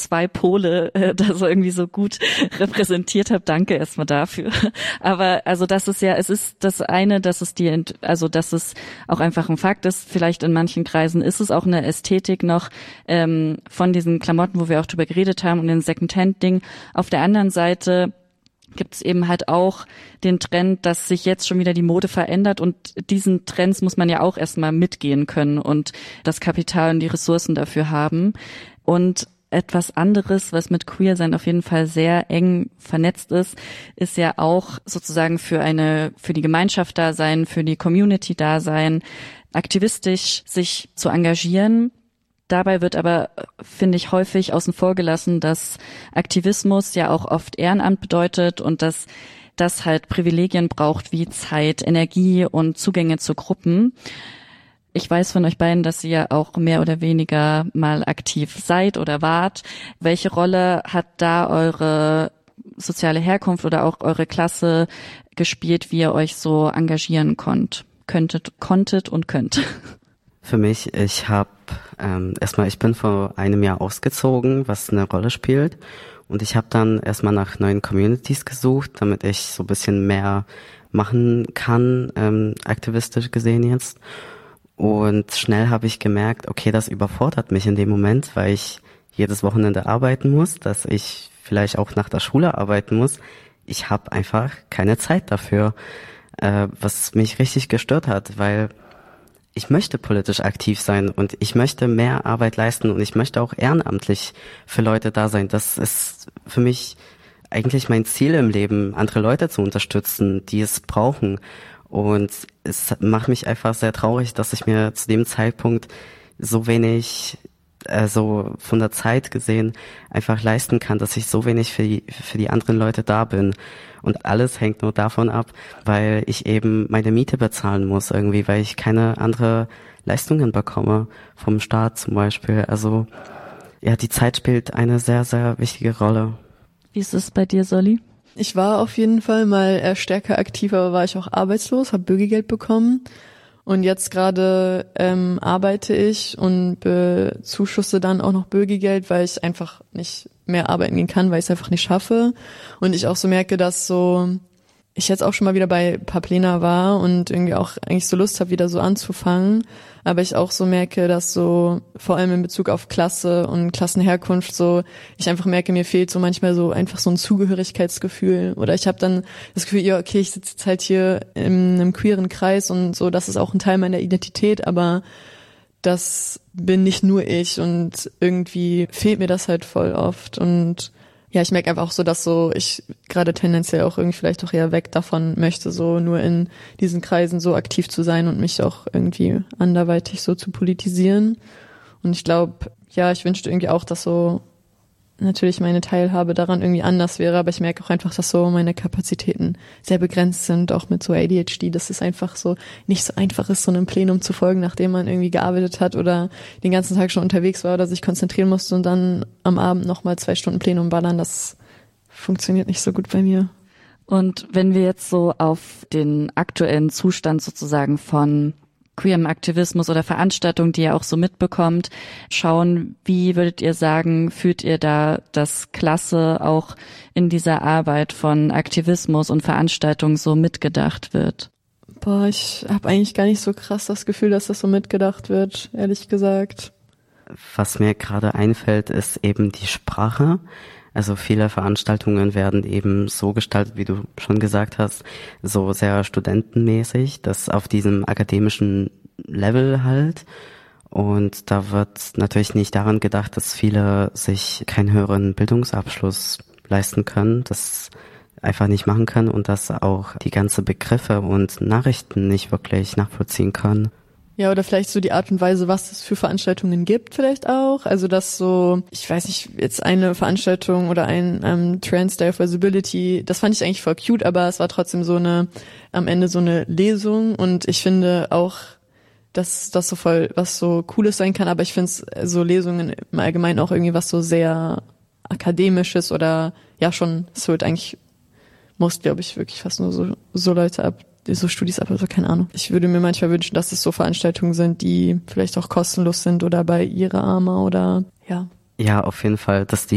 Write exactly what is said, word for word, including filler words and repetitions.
zwei Pole äh, da so irgendwie so gut repräsentiert habt. Danke erstmal dafür. Aber also das ist ja, es ist das eine, dass es die, also dass es auch einfach ein Fakt ist. Vielleicht in manchen Kreisen ist es auch eine Ästhetik noch ähm, von diesen Klamotten, wo wir auch drüber geredet haben und den Secondhand-Ding. Auf der anderen Seite gibt es eben halt auch den Trend, dass sich jetzt schon wieder die Mode verändert und diesen Trends muss man ja auch erstmal mitgehen können und das Kapital und die Ressourcen dafür haben. Und etwas anderes, was mit Queer-Sein auf jeden Fall sehr eng vernetzt ist, ist ja auch sozusagen für eine, für die Gemeinschaft da sein, für die Community da sein, aktivistisch sich zu engagieren. Dabei wird aber, finde ich, häufig außen vor gelassen, dass Aktivismus ja auch oft Ehrenamt bedeutet und dass das halt Privilegien braucht wie Zeit, Energie und Zugänge zu Gruppen. Ich weiß von euch beiden, dass ihr auch mehr oder weniger mal aktiv seid oder wart. Welche Rolle hat da eure soziale Herkunft oder auch eure Klasse gespielt, wie ihr euch so engagieren konnt, könntet, konntet und könnt? Für mich, ich habe ähm, erstmal, ich bin vor einem Jahr ausgezogen, was eine Rolle spielt. Und ich habe dann erstmal nach neuen Communities gesucht, damit ich so ein bisschen mehr machen kann, ähm, aktivistisch gesehen jetzt. Und schnell habe ich gemerkt, okay, das überfordert mich in dem Moment, weil ich jedes Wochenende arbeiten muss, dass ich vielleicht auch nach der Schule arbeiten muss. Ich habe einfach keine Zeit dafür, äh, was mich richtig gestört hat, weil ich möchte politisch aktiv sein und ich möchte mehr Arbeit leisten und ich möchte auch ehrenamtlich für Leute da sein. Das ist für mich eigentlich mein Ziel im Leben, andere Leute zu unterstützen, die es brauchen. Und es macht mich einfach sehr traurig, dass ich mir zu dem Zeitpunkt so wenig, also von der Zeit gesehen, einfach leisten kann, dass ich so wenig für die, für die anderen Leute da bin. Und alles hängt nur davon ab, weil ich eben meine Miete bezahlen muss irgendwie, weil ich keine andere Leistungen bekomme, vom Staat zum Beispiel. Also ja, die Zeit spielt eine sehr, sehr wichtige Rolle. Wie ist es bei dir, Solly? Ich war auf jeden Fall mal eher stärker aktiv, aber war ich auch arbeitslos, habe Bürgergeld bekommen. Und jetzt gerade ähm, arbeite ich und bezuschusse dann auch noch Bürgergeld, weil ich einfach nicht mehr arbeiten gehen kann, weil ich es einfach nicht schaffe. Und ich auch so merke, dass so ich jetzt auch schon mal wieder bei Paplena war und irgendwie auch eigentlich so Lust habe, wieder so anzufangen. Aber ich auch so merke, dass so vor allem in Bezug auf Klasse und Klassenherkunft so, ich einfach merke, mir fehlt so manchmal so einfach so ein Zugehörigkeitsgefühl. Oder ich habe dann das Gefühl, ja, okay, ich sitze jetzt halt hier in einem queeren Kreis und so, das ist auch ein Teil meiner Identität, aber das bin nicht nur ich und irgendwie fehlt mir das halt voll oft. Und ja, ich merke einfach auch so, dass so ich gerade tendenziell auch irgendwie vielleicht auch eher weg davon möchte, so nur in diesen Kreisen so aktiv zu sein und mich auch irgendwie anderweitig so zu politisieren. Und ich glaube, ja, ich wünschte irgendwie auch, dass so natürlich meine Teilhabe daran irgendwie anders wäre, aber ich merke auch einfach, dass so meine Kapazitäten sehr begrenzt sind, auch mit so A D H D, dass es einfach so nicht so einfach ist, so einem Plenum zu folgen, nachdem man irgendwie gearbeitet hat oder den ganzen Tag schon unterwegs war oder sich konzentrieren musste und dann am Abend nochmal zwei Stunden Plenum ballern, das funktioniert nicht so gut bei mir. Und wenn wir jetzt so auf den aktuellen Zustand sozusagen von queerem Aktivismus oder Veranstaltungen, die ihr auch so mitbekommt, schauen, wie würdet ihr sagen, fühlt ihr da das Klasse auch in dieser Arbeit von Aktivismus und Veranstaltungen so mitgedacht wird? Boah, ich habe eigentlich gar nicht so krass das Gefühl, dass das so mitgedacht wird, ehrlich gesagt. Was mir gerade einfällt, ist eben die Sprache. Also viele Veranstaltungen werden eben so gestaltet, wie du schon gesagt hast, so sehr studentenmäßig, das auf diesem akademischen Level halt. Und da wird natürlich nicht daran gedacht, dass viele sich keinen höheren Bildungsabschluss leisten können, das einfach nicht machen können und dass auch die ganzen Begriffe und Nachrichten nicht wirklich nachvollziehen können. Ja, oder vielleicht so die Art und Weise, was es für Veranstaltungen gibt vielleicht auch. Also dass so, ich weiß nicht, jetzt eine Veranstaltung oder ein ähm, Trans Day of Visibility, das fand ich eigentlich voll cute, aber es war trotzdem so eine, am Ende so eine Lesung und ich finde auch, dass das so voll was so Cooles sein kann, aber ich finde so Lesungen im Allgemeinen auch irgendwie was so sehr Akademisches oder ja schon, es wird eigentlich, muss glaube ich wirklich fast nur so, so Leute ab, so Studis ab, also keine Ahnung. Ich würde mir manchmal wünschen, dass es so Veranstaltungen sind, die vielleicht auch kostenlos sind oder bei ihrer Arma oder ja. Ja, auf jeden Fall, dass die